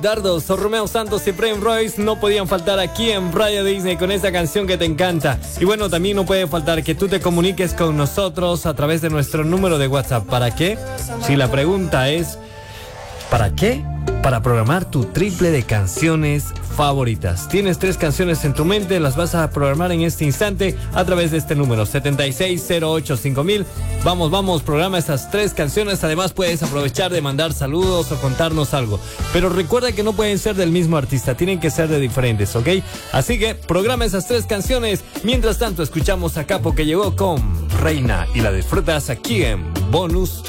Dardos, Romeo Santos y Prince Royce no podían faltar aquí en Radio Disney con esta canción que te encanta. Y bueno, también no puede faltar que tú te comuniques con nosotros a través de nuestro número de WhatsApp. ¿Para qué? Si la pregunta es ¿para qué? Para programar tu triple de canciones favoritas. Tienes 3 canciones en tu mente, las vas a programar en este instante a través de este número 76085000. Vamos, programa esas 3 canciones. Además puedes aprovechar de mandar saludos o contarnos algo. Pero recuerda que no pueden ser del mismo artista, tienen que ser de diferentes, ¿ok? Así que programa esas 3 canciones. Mientras tanto escuchamos a Capo, que llegó con Reina, y la disfrutas aquí en Bonus.